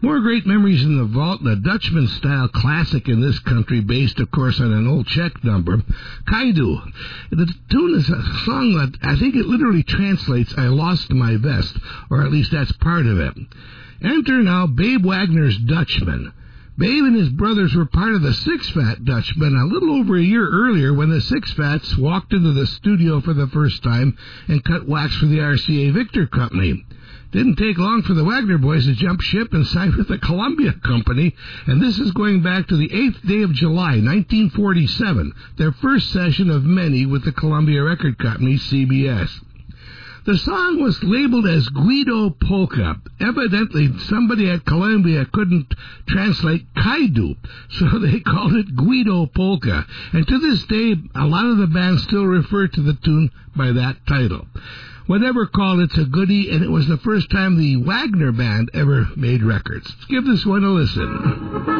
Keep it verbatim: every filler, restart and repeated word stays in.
More great memories in the vault, the Dutchman-style classic in this country, based, of course, on an old Czech number, Kaidu. The tune is a song that I think it literally translates, I lost my vest, or at least that's part of it. Enter now Babe Wagner's Dutchman. Babe and his brothers were part of the Six Fat Dutchmen a little over a year earlier when the Six Fats walked into the studio for the first time and cut wax for the R C A Victor Company. Didn't take long for the Wagner boys to jump ship and sign with the Columbia Company, and this is going back to the eighth day of July, nineteen forty-seven, their first session of many with the Columbia Record Company, C B S. The song was labeled as Guido Polka. Evidently, somebody at Columbia couldn't translate Kaidu, so they called it Guido Polka. And to this day, a lot of the bands still refer to the tune by that title. Whatever called, it's a goodie, and it was the first time the Wagner Band ever made records. Let's give this one a listen.